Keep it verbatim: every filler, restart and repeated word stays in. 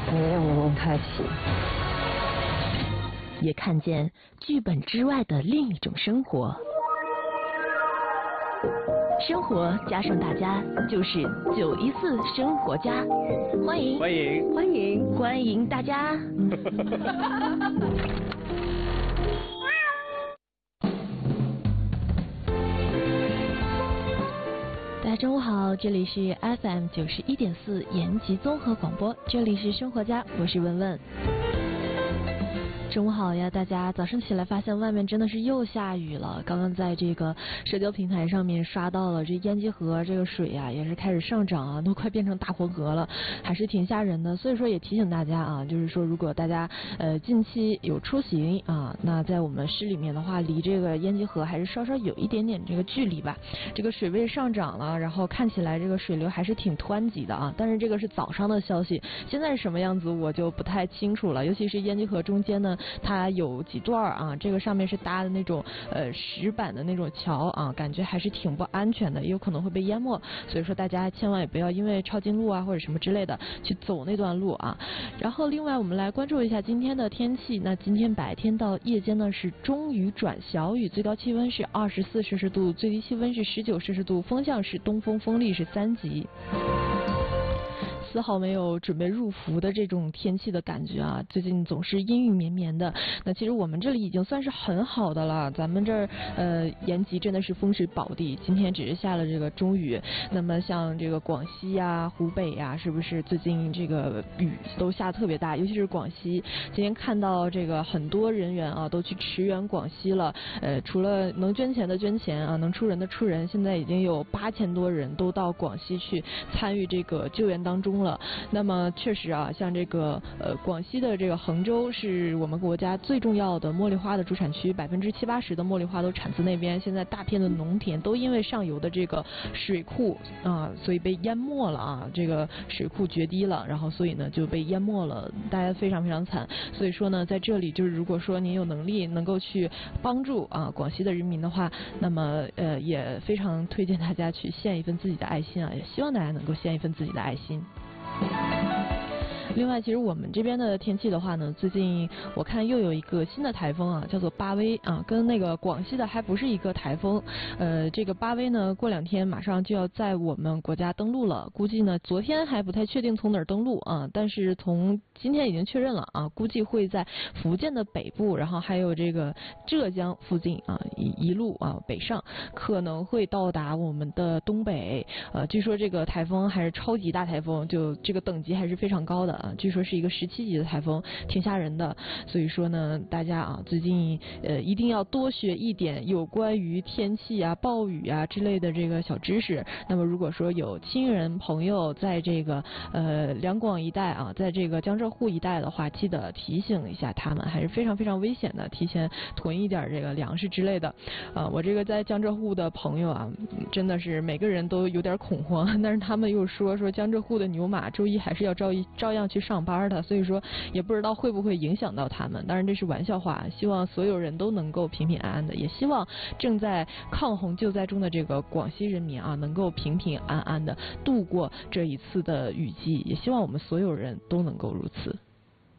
没有蒙太奇， 也看见剧本之外的另一种生活。生活加上大家，就是九一四生活家。欢迎欢迎欢迎欢迎大家！大家中午好，这里是 F M 九十一点四延吉综合广播，这里是生活家，我是文文。中午好呀，大家早上起来发现外面真的是又下雨了。刚刚在这个社交平台上面刷到了这烟机河这个水呀、啊，也是开始上涨啊，都快变成大黄河了，还是挺吓人的。所以说也提醒大家啊，就是说如果大家呃近期有出行啊，那在我们市里面的话，离这个烟机河还是稍稍有一点点这个距离吧。这个水位上涨了，然后看起来这个水流还是挺湍急的啊。但是这个是早上的消息，现在是什么样子我就不太清楚了。尤其是烟机河中间呢，它有几段啊，这个上面是搭的那种呃石板的那种桥啊，感觉还是挺不安全的，也有可能会被淹没。所以说大家千万也不要因为抄近路啊或者什么之类的去走那段路啊。然后另外我们来关注一下今天的天气，那今天白天到夜间呢是中雨转小雨，最高气温是二十四摄氏度，最低气温是十九摄氏度，风向是东风，风力是三级。丝毫没有准备入伏的这种天气的感觉啊！最近总是阴雨绵绵的。那其实我们这里已经算是很好的了，咱们这儿呃延吉真的是风水宝地。今天只是下了这个中雨，那么像这个广西呀、湖北呀，是不是最近这个雨都下特别大？尤其是广西，今天看到这个很多人员啊都去驰援广西了。呃，除了能捐钱的捐钱啊，能出人的出人，现在已经有八千多人都到广西去参与这个救援当中了。那么确实啊，像这个呃广西的这个衡州是我们国家最重要的茉莉花的主产区，百分之七八十的茉莉花都产自那边。现在大片的农田都因为上游的这个水库啊，所以被淹没了啊，这个水库决堤了，然后所以呢就被淹没了，大家非常非常惨。所以说呢，在这里就是如果说您有能力能够去帮助啊广西的人民的话，那么呃也非常推荐大家去献一份自己的爱心啊，也希望大家能够献一份自己的爱心。另外，其实我们这边的天气的话呢，最近我看又有一个新的台风啊，叫做巴威啊，跟那个广西的还不是一个台风。呃，这个巴威呢，过两天马上就要在我们国家登陆了，估计呢，昨天还不太确定从哪儿登陆啊，但是从今天已经确认了啊，估计会在福建的北部，然后还有这个浙江附近啊，一一路啊北上，可能会到达我们的东北。呃，据说这个台风还是超级大台风，就这个等级还是非常高的。啊，据说是一个十七级的台风，挺吓人的。所以说呢，大家啊，最近呃一定要多学一点有关于天气啊、暴雨啊之类的这个小知识。那么如果说有亲人朋友在这个呃两广一带啊，在这个江浙沪一带的话，记得提醒一下他们，还是非常非常危险的，提前囤一点这个粮食之类的。啊，我这个在江浙沪的朋友啊，真的是每个人都有点恐慌，但是他们又说说江浙沪的牛马周一还是要照一照样去上班的，所以说也不知道会不会影响到他们。当然这是玩笑话，希望所有人都能够平平安安的，也希望正在抗洪救灾中的这个广西人民啊，能够平平安安的度过这一次的雨季，也希望我们所有人都能够如此。